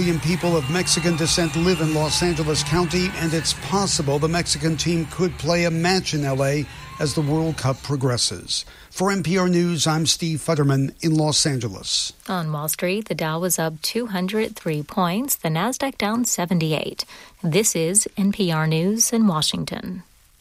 million people of Mexican descent live in Los Angeles County, and it's possible the Mexican team could play a match in L.A. as the World Cup progresses. For NPR News, I'm Steve Futterman in Los Angeles. On Wall Street, the Dow was up 203 points, the Nasdaq down 78. This is NPR News in Washington.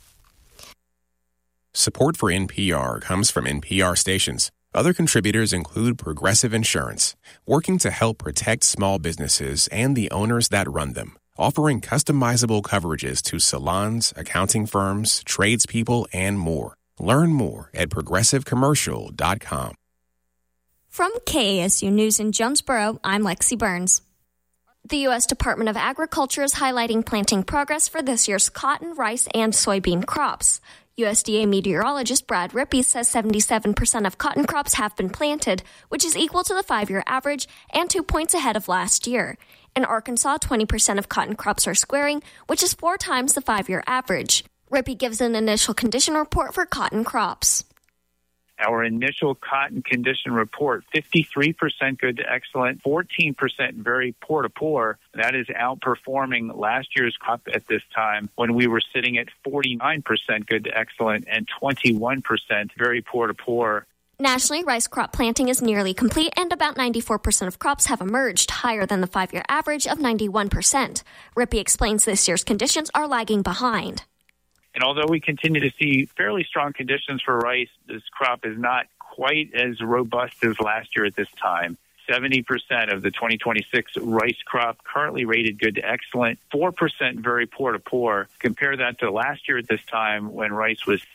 Support for NPR comes from NPR stations. Other contributors include Progressive Insurance, working to help protect small businesses and the owners that run them, offering customizable coverages to salons, accounting firms, tradespeople, and more. Learn more at progressivecommercial.com. From KASU News in Jonesboro, I'm Lexi Burns. The U.S. Department of Agriculture is highlighting planting progress for this year's cotton, rice, and soybean crops. USDA meteorologist Brad Rippey says 77% of cotton crops have been planted, which is equal to the 5-year average and 2 points ahead of last year. In Arkansas, 20% of cotton crops are squaring, which is 4 times the 5-year average. Rippey gives an initial condition report for cotton crops. Our initial cotton condition report, 53% good to excellent, 14% very poor to poor. That is outperforming last year's crop at this time when we were sitting at 49% good to excellent and 21% very poor to poor. Nationally, rice crop planting is nearly complete and about 94% of crops have emerged, higher than the 5-year average of 91%. Rippey explains this year's conditions are lagging behind. And although we continue to see fairly strong conditions for rice, this crop is not quite as robust as last year at this time. 70% of the 2026 rice crop currently rated good to excellent, 4% very poor to poor. Compare that to last year at this time when rice was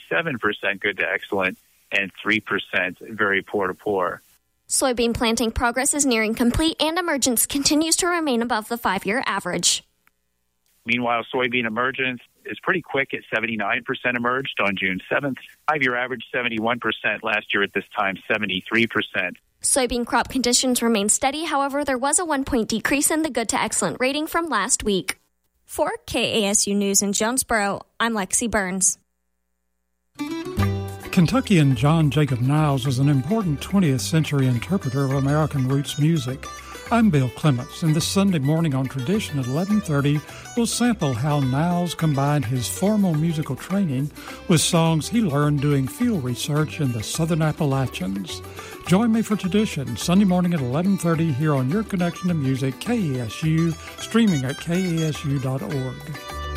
77% good to excellent and 3% very poor to poor. Soybean planting progress is nearing complete and emergence continues to remain above the 5-year average. Meanwhile, soybean emergence is pretty quick at 79% emerged on June 7th. 5-year average 71%, last year at this time 73%. Soybean crop conditions remain steady. However, there was a 1-point decrease in the good to excellent rating from last week. For KASU News in Jonesboro, I'm Lexi Burns. Kentuckian John Jacob Niles was an important 20th century interpreter of American roots music. I'm Bill Clements, and this Sunday morning on Tradition at 11:30, we'll sample how Niles combined his formal musical training with songs he learned doing field research in the Southern Appalachians. Join me for Tradition, Sunday morning at 11:30 here on Your Connection to Music, KASU, streaming at kasu.org.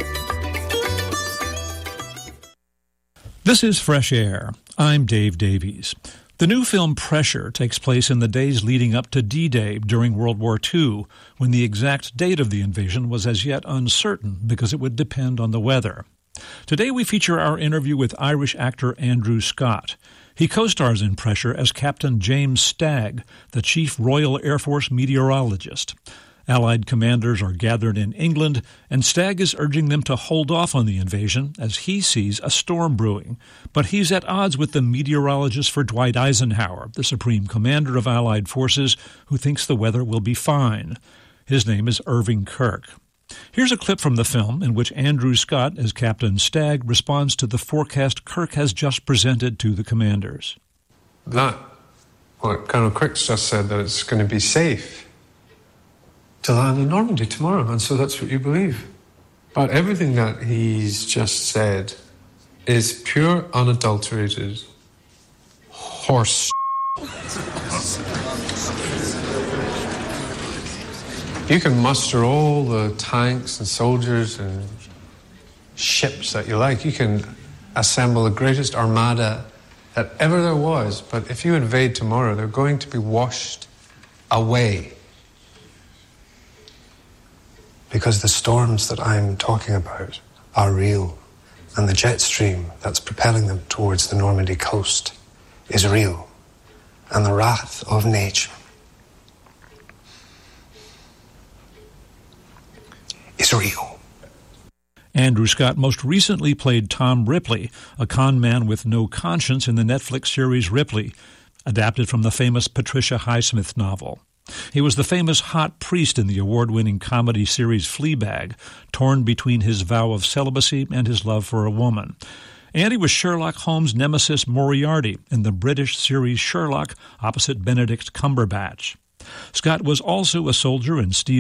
This is Fresh Air. I'm Dave Davies. The new film Pressure takes place in the days leading up to D-Day during World War II, when the exact date of the invasion was as yet uncertain because it would depend on the weather. Today we feature our interview with Irish actor Andrew Scott. He co-stars in Pressure as Captain James Stagg, the Chief Royal Air Force meteorologist. Allied commanders are gathered in England, and Stagg is urging them to hold off on the invasion as he sees a storm brewing. But he's at odds with the meteorologist for Dwight Eisenhower, the Supreme Commander of Allied forces, who thinks the weather will be fine. His name is Irving Kirk. Here's a clip from the film in which Andrew Scott, as Captain Stagg, responds to the forecast Kirk has just presented to the commanders. What Colonel Kirk's just said, that it's going to be safe to land in Normandy tomorrow, and so that's what you believe. But everything that he's just said is pure, unadulterated horse. You can muster all the tanks and soldiers and ships that you like. You can assemble the greatest armada that ever there was, but if you invade tomorrow, they're going to be washed away. Because the storms that I'm talking about are real, and the jet stream that's propelling them towards the Normandy coast is real, and the wrath of nature is real. Andrew Scott most recently played Tom Ripley, a con man with no conscience in the Netflix series Ripley, adapted from the famous Patricia Highsmith novel. He was the famous hot priest in the award-winning comedy series Fleabag, torn between his vow of celibacy and his love for a woman. And he was Sherlock Holmes' nemesis Moriarty in the British series Sherlock opposite Benedict Cumberbatch. Scott was also a soldier in Steve